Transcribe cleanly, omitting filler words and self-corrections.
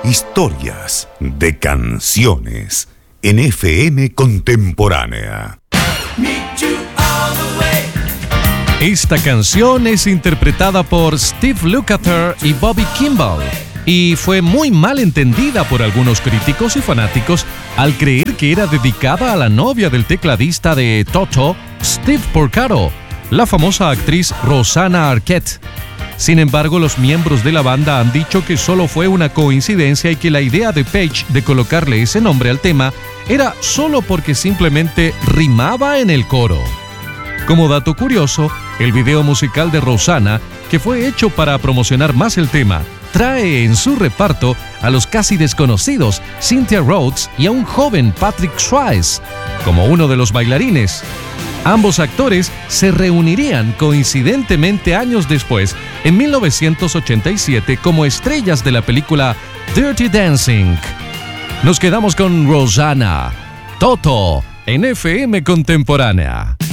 Historias de canciones en FM Contemporánea. Esta canción es interpretada por Steve Lukather y Bobby Kimball y fue muy mal entendida por algunos críticos y fanáticos al creer que era dedicada a la novia del tecladista de Toto, Steve Porcaro, la famosa actriz Rosanna Arquette. Sin embargo, los miembros de la banda han dicho que solo fue una coincidencia y que la idea de Page de colocarle ese nombre al tema era solo porque simplemente rimaba en el coro. Como dato curioso, el video musical de Rosanna, que fue hecho para promocionar más el tema, trae en su reparto a los casi desconocidos Cynthia Rhodes y a un joven Patrick Swayze como uno de los bailarines. Ambos actores se reunirían coincidentemente años después, en 1987, como estrellas de la película Dirty Dancing. Nos quedamos con Rosanna, Toto, en FM Contemporánea.